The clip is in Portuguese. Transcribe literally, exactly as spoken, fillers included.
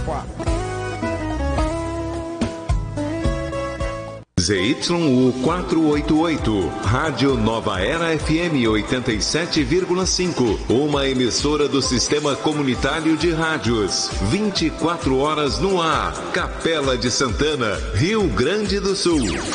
Chapecó. Z Y U quatrocentos e oitenta e oito, Rádio Nova Era F M oitenta e sete vírgula cinco, uma emissora do Sistema Comunitário de Rádios, vinte e quatro horas no ar, Capela de Santana, Rio Grande do Sul.